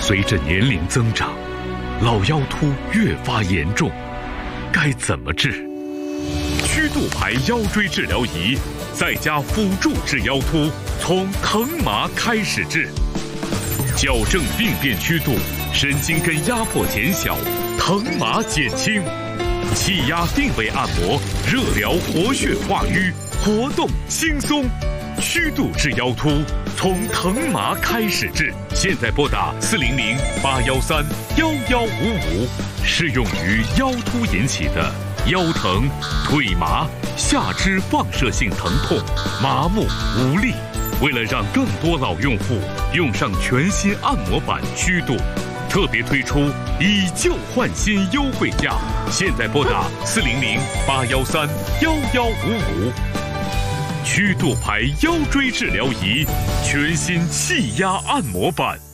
随着年龄增长，老腰突越发严重，该怎么治？曲度牌腰椎治疗仪，再加辅助治腰突，从疼麻开始治，矫正病变曲度，神经根压迫减小，疼麻减轻。气压定位按摩，热疗活血化瘀，活动轻松。曲度治腰突，从疼麻开始治。现在拨打400-813-1155，适用于腰突引起的腰疼、腿麻、下肢放射性疼痛、麻木无力。为了让更多老用户用上全新按摩版曲度，特别推出以旧换新优惠价。现在拨打400-813-1155。曲度牌腰椎治疗仪，全新气压按摩版。